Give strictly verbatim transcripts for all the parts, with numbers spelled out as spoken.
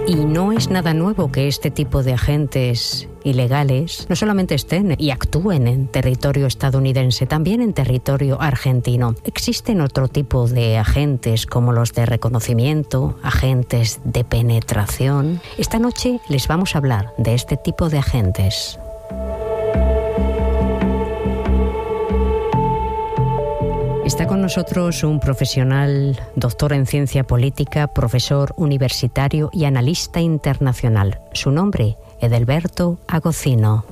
Y no es nada nuevo que este tipo de agentes ilegales no solamente estén y actúen en territorio estadounidense, también en territorio argentino. Existen otro tipo de agentes como los de reconocimiento, agentes de penetración. Esta noche les vamos a hablar de este tipo de agentes. Está con nosotros un profesional, doctor en ciencia política, profesor universitario y analista internacional. Su nombre, Edelberto Agostino.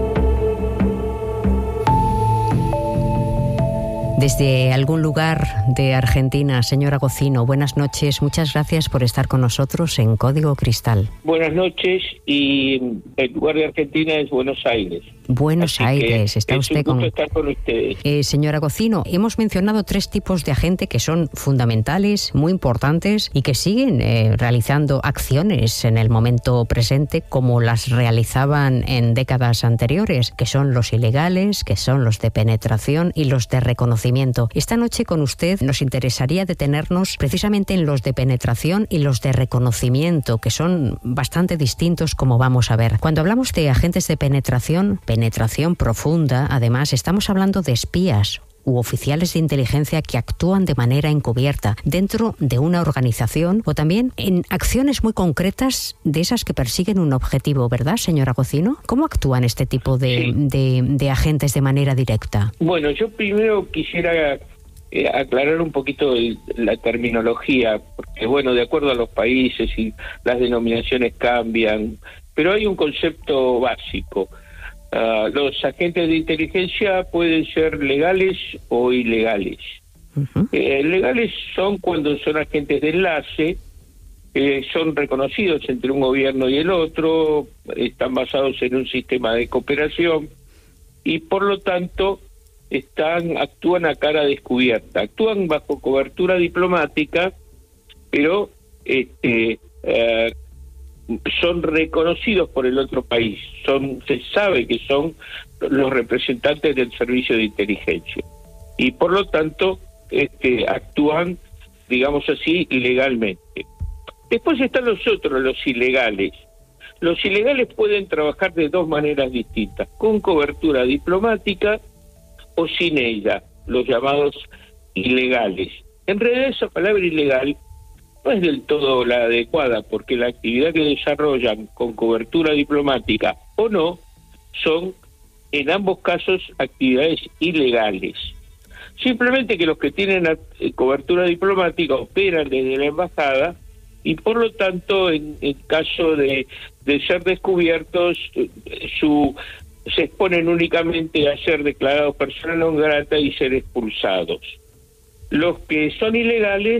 Desde algún lugar de Argentina, señor Agostino, buenas noches. Muchas gracias por estar con nosotros en Código Cristal. Buenas noches, y el lugar de Argentina es Buenos Aires. Buenos Así Aires, está es usted un gusto con... estar con ustedes. Eh, señor Agostino, hemos mencionado tres tipos de agente que son fundamentales, muy importantes y que siguen eh, realizando acciones en el momento presente como las realizaban en décadas anteriores, que son los ilegales, que son los de penetración y los de reconocimiento. Esta noche con usted nos interesaría detenernos precisamente en los de penetración y los de reconocimiento, que son bastante distintos, como vamos a ver. Cuando hablamos de agentes de penetración, penetración profunda, además, estamos hablando de espías u oficiales de inteligencia que actúan de manera encubierta dentro de una organización o también en acciones muy concretas de esas que persiguen un objetivo, ¿verdad, señor Agostino? ¿Cómo actúan este tipo de, Sí. de, de agentes de manera directa? Bueno, yo primero quisiera eh, aclarar un poquito el, la terminología, porque bueno, de acuerdo a los países y las denominaciones cambian, pero hay un concepto básico. Uh, los agentes de inteligencia pueden ser legales o ilegales. Uh-huh. Eh, legales son cuando son agentes de enlace, eh, son reconocidos entre un gobierno y el otro, están basados en un sistema de cooperación y por lo tanto están actúan a cara descubierta, actúan bajo cobertura diplomática, pero este eh, son reconocidos por el otro país, son se sabe que son los representantes del servicio de inteligencia y por lo tanto este, actúan, digamos así, legalmente. Después están los otros, los ilegales. Los ilegales pueden trabajar de dos maneras distintas, con cobertura diplomática o sin ella, los llamados ilegales. En realidad esa palabra ilegal no es del todo la adecuada, porque la actividad que desarrollan con cobertura diplomática o no, son en ambos casos actividades ilegales. Simplemente que los que tienen cobertura diplomática operan desde la embajada y por lo tanto en, en caso de, de ser descubiertos su, se exponen únicamente a ser declarados persona non grata y ser expulsados. Los que son ilegales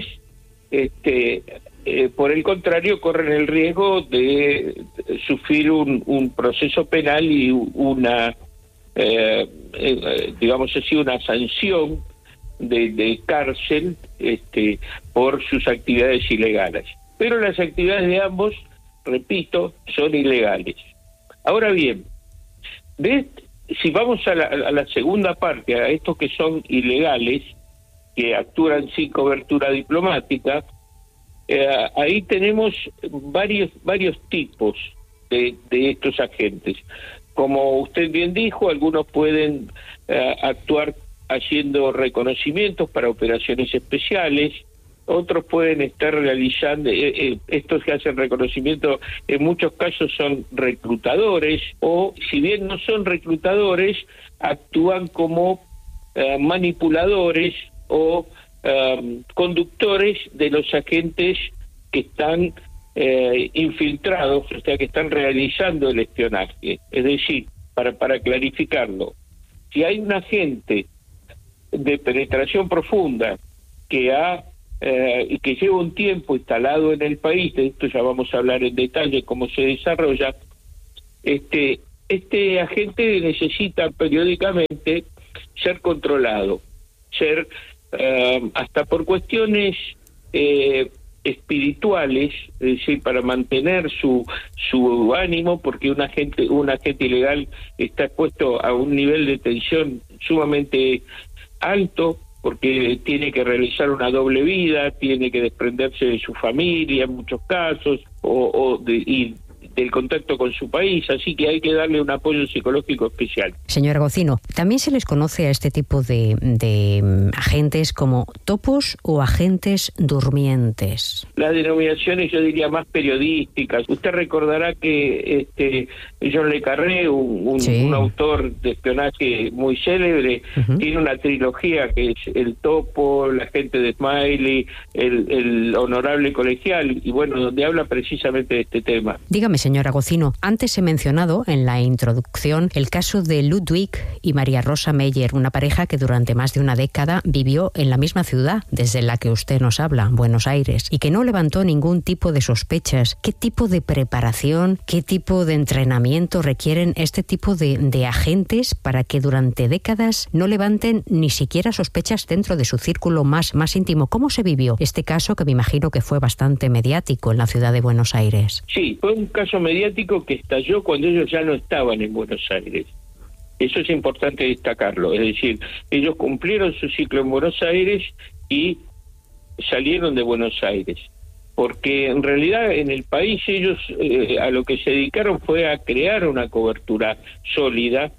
Este, eh, por el contrario, corren el riesgo de sufrir un, un proceso penal y una, eh, eh, digamos así, una sanción de, de cárcel este, por sus actividades ilegales. Pero las actividades de ambos, repito, son ilegales. Ahora bien, de, si vamos a la, a la segunda parte, a estos que son ilegales, que actúan sin cobertura diplomática, eh, ahí tenemos varios varios tipos de, de estos agentes. Como usted bien dijo, algunos pueden eh, actuar haciendo reconocimientos para operaciones especiales, otros pueden estar realizando, eh, eh, estos que hacen reconocimiento en muchos casos son reclutadores, o si bien no son reclutadores, actúan como eh, manipuladores o um, conductores de los agentes que están eh, infiltrados, o sea, que están realizando el espionaje. Es decir, para, para clarificarlo, si hay un agente de penetración profunda que ha eh, que lleva un tiempo instalado en el país, de esto ya vamos a hablar en detalle cómo se desarrolla, este, este agente necesita periódicamente ser controlado, ser Uh, hasta por cuestiones eh, espirituales, es decir, para mantener su su ánimo, porque un agente un agente ilegal está expuesto a un nivel de tensión sumamente alto, porque tiene que realizar una doble vida, tiene que desprenderse de su familia en muchos casos, o, o de, y del contacto con su país, así que hay que darle un apoyo psicológico especial. Señor Agocino, ¿también se les conoce a este tipo de, de agentes como topos o agentes durmientes? Las denominaciones, yo diría, más periodísticas. Usted recordará que este John le Carré, un, un, sí. un autor de espionaje muy célebre, uh-huh. tiene una trilogía que es El Topo, La gente de Smiley, el, el Honorable Colegial, y bueno, donde habla precisamente de este tema. Dígame, señor Agocino, antes he mencionado en la introducción el caso de Ludwig y María Rosa Meyer, una pareja que durante más de una década vivió en la misma ciudad desde la que usted nos habla, Buenos Aires, y que no levantó ningún tipo de sospechas. ¿Qué tipo de preparación, qué tipo de entrenamiento requieren este tipo de, de agentes para que durante décadas no levanten ni siquiera sospechas dentro de su círculo más, más íntimo? ¿Cómo se vivió este caso, que me imagino que fue bastante mediático en la ciudad de Buenos Aires? Sí, fue un caso mediático que estalló cuando ellos ya no estaban en Buenos Aires. Eso es importante destacarlo, es decir, ellos cumplieron su ciclo en Buenos Aires y salieron de Buenos Aires, porque en realidad en el país ellos eh, a lo que se dedicaron fue a crear una cobertura sólida,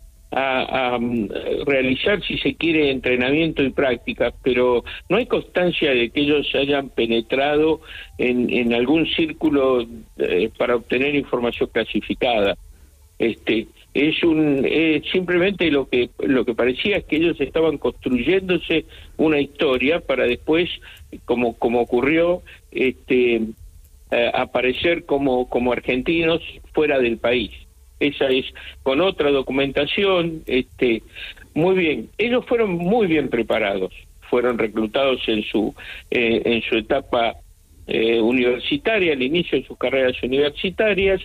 a, a realizar, si se quiere, entrenamiento y práctica, pero no hay constancia de que ellos hayan penetrado en, en algún círculo eh, para obtener información clasificada. Este es un eh, simplemente lo que lo que parecía es que ellos estaban construyéndose una historia para después, como como ocurrió, este eh, aparecer como como argentinos fuera del país. Esa es con otra documentación. Este muy bien, ellos fueron muy bien preparados, fueron reclutados en su eh, en su etapa eh, universitaria, al inicio de sus carreras universitarias.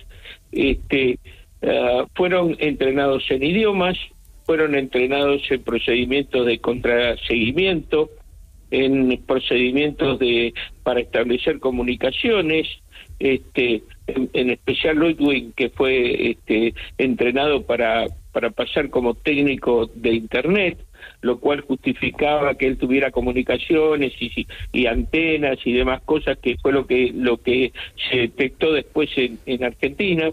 Este Uh, fueron entrenados en idiomas, fueron entrenados en procedimientos de contraseguimiento, en procedimientos de para establecer comunicaciones, este en, en especial Ludwig, que fue este entrenado para para pasar como técnico de internet, lo cual justificaba que él tuviera comunicaciones y, y antenas y demás cosas, que fue lo que lo que se detectó después en, en Argentina.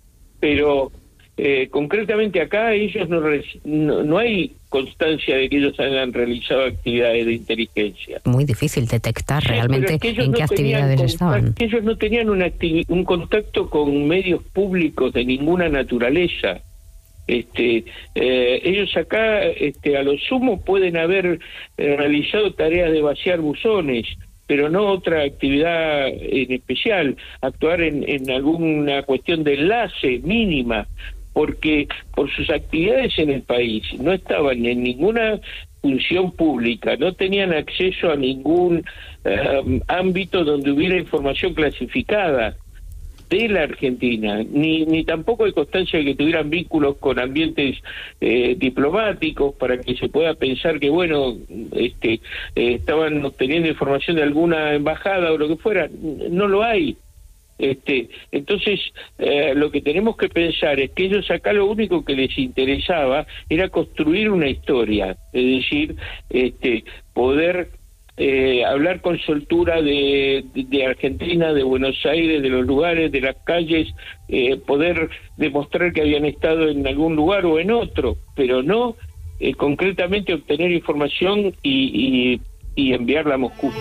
Pero eh, concretamente acá ellos no, no no hay constancia de que ellos hayan realizado actividades de inteligencia. Muy difícil detectar sí, realmente es que en no qué actividades contacto, estaban. Que ellos no tenían una activi- un contacto con medios públicos de ninguna naturaleza. Este, eh, ellos acá, este, a lo sumo pueden haber eh, realizado tareas de vaciar buzones, pero no otra actividad en especial, actuar en, en alguna cuestión de enlace mínima, porque por sus actividades en el país no estaban en ninguna función pública, no tenían acceso a ningún uh, ámbito donde hubiera información clasificada de la Argentina, ni ni tampoco hay constancia de que tuvieran vínculos con ambientes eh, diplomáticos para que se pueda pensar que, bueno, este eh, estaban obteniendo información de alguna embajada o lo que fuera. No lo hay. Este entonces eh, lo que tenemos que pensar es que ellos acá lo único que les interesaba era construir una historia, es decir, este poder Eh, hablar con soltura de, de, de Argentina, de Buenos Aires, de los lugares, de las calles, eh, poder demostrar que habían estado en algún lugar o en otro, pero no eh, concretamente obtener información y, y, y enviarla a Moscú.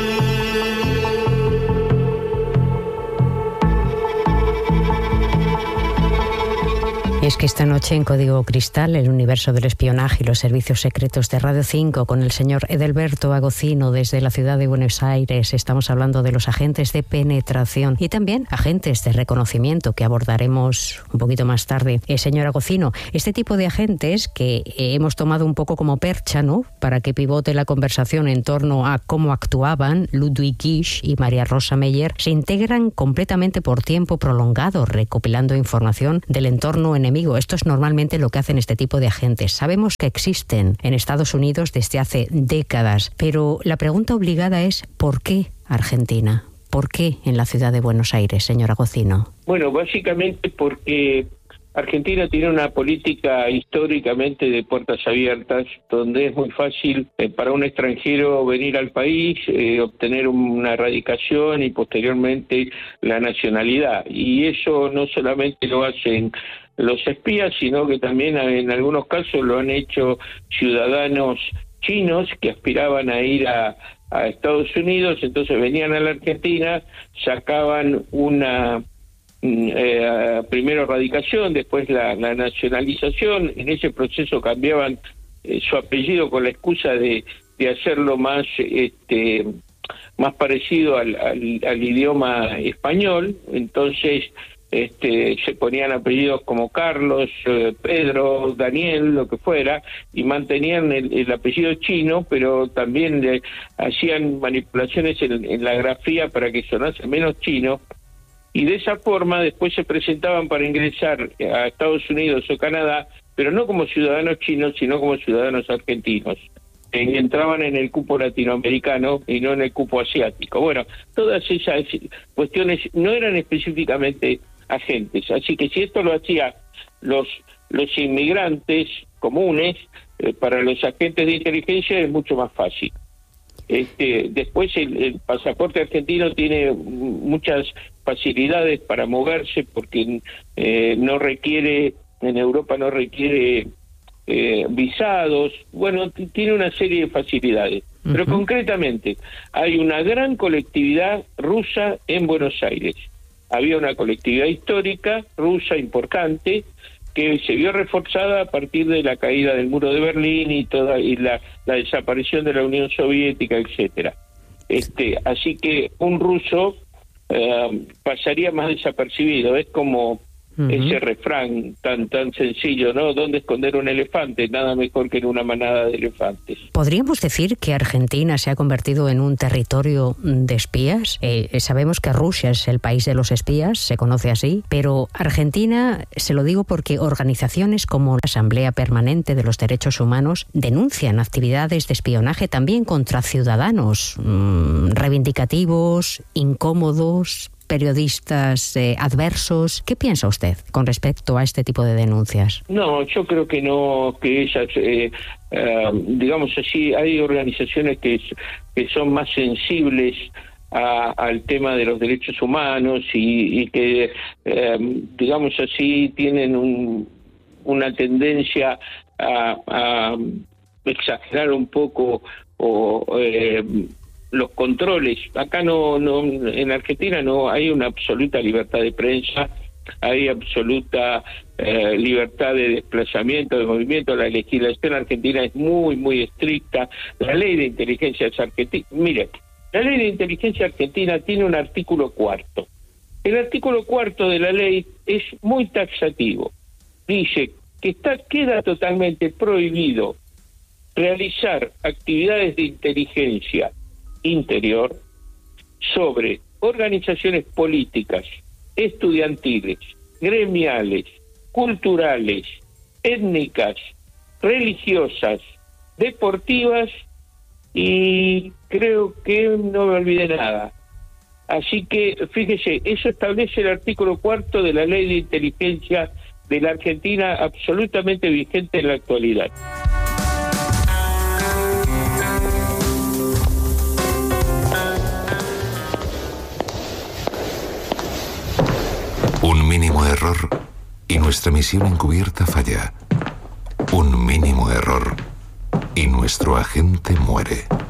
Es que esta noche en Código Cristal, el universo del espionaje y los servicios secretos de Radio cinco, con el señor Edelberto Agocino desde la ciudad de Buenos Aires, estamos hablando de los agentes de penetración y también agentes de reconocimiento, que abordaremos un poquito más tarde. Eh, señor Agocino, este tipo de agentes que eh, hemos tomado un poco como percha, ¿no?, para que pivote la conversación en torno a cómo actuaban Ludwig Gisch y María Rosa Meyer, se integran completamente por tiempo prolongado, recopilando información del entorno enemigo. Esto es normalmente lo que hacen este tipo de agentes. Sabemos que existen en Estados Unidos desde hace décadas, pero la pregunta obligada es ¿por qué Argentina? ¿Por qué en la ciudad de Buenos Aires, señor Agocino? Bueno, básicamente porque Argentina tiene una política históricamente de puertas abiertas, donde es muy fácil eh, para un extranjero venir al país, eh, obtener una radicación y posteriormente la nacionalidad. Y eso no solamente lo hacen los espías, sino que también en algunos casos lo han hecho ciudadanos chinos que aspiraban a ir a, a Estados Unidos, entonces venían a la Argentina, sacaban una... Eh, primero radicación, después la, la nacionalización. En ese proceso cambiaban eh, su apellido con la excusa de, de hacerlo más este más parecido al, al, al idioma español. Entonces este se ponían apellidos como Carlos, eh, Pedro, Daniel, lo que fuera, y mantenían el, el apellido chino, pero también le hacían manipulaciones en, en la grafía para que sonase menos chino. Y de esa forma después se presentaban para ingresar a Estados Unidos o Canadá, pero no como ciudadanos chinos, sino como ciudadanos argentinos. Y entraban en el cupo latinoamericano y no en el cupo asiático. Bueno, todas esas cuestiones no eran específicamente agentes. Así que si esto lo hacían los, los inmigrantes comunes, eh, para los agentes de inteligencia es mucho más fácil. Este, después el, el pasaporte argentino tiene muchas facilidades para moverse porque eh, no requiere, en Europa no requiere eh, visados, bueno, t- tiene una serie de facilidades. Uh-huh. Pero concretamente, hay una gran colectividad rusa en Buenos Aires. Había una colectividad histórica rusa importante que se vio reforzada a partir de la caída del muro de Berlín y toda y la, la desaparición de la Unión Soviética, etcétera. Este, así que un ruso eh, pasaría más desapercibido. Es como uh-huh. ese refrán tan tan sencillo, ¿no? ¿Dónde esconder un elefante? Nada mejor que en una manada de elefantes. ¿Podríamos decir que Argentina se ha convertido en un territorio de espías? Eh, sabemos que Rusia es el país de los espías, se conoce así, pero Argentina, se lo digo porque organizaciones como la Asamblea Permanente de los Derechos Humanos denuncian actividades de espionaje también contra ciudadanos mmm, reivindicativos, incómodos, periodistas eh, adversos. ¿Qué piensa usted con respecto a este tipo de denuncias? No, yo creo que no, que esas, eh, eh, digamos así, hay organizaciones que, que son más sensibles a, al tema de los derechos humanos y, y que, eh, digamos así, tienen un, una tendencia a, a exagerar un poco o... Eh, los controles. Acá no, no, en Argentina no hay una absoluta libertad de prensa, hay absoluta eh, libertad de desplazamiento, de movimiento. La legislación argentina es muy, muy estricta. La ley de inteligencia argentina, mire, la ley de inteligencia argentina tiene un artículo cuarto. El artículo cuarto de la ley es muy taxativo. Dice que está, queda totalmente prohibido realizar actividades de inteligencia interior sobre organizaciones políticas, estudiantiles, gremiales, culturales, étnicas, religiosas, deportivas y creo que no me olvidé nada. Así que, fíjese, eso establece el artículo cuarto de la Ley de Inteligencia de la Argentina, absolutamente vigente en la actualidad. Un mínimo error y nuestra misión encubierta falla. Un mínimo error y nuestro agente muere.